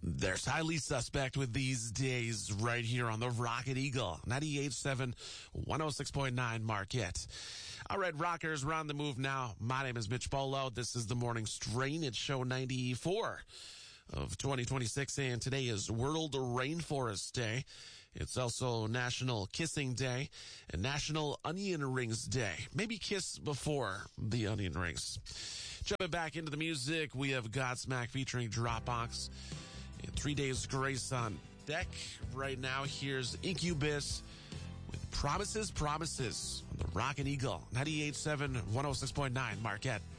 There's highly suspect with these days right here on the Rocket Eagle, 98.7, 106.9 Marquette. All right, rockers, we're on the move now. My name is Mitch Polo. This is the Morning Strain. It's show 94 of 2026, and today is World Rainforest Day. It's also National Kissing Day and National Onion Rings Day. Maybe kiss before the onion rings. Jumping back into the music, we have Godsmack featuring Dropbox. 3 Days Grace on deck. Right now, here's Incubus with Promises on the Rocket Eagle, 98.7, 106.9 Marquette.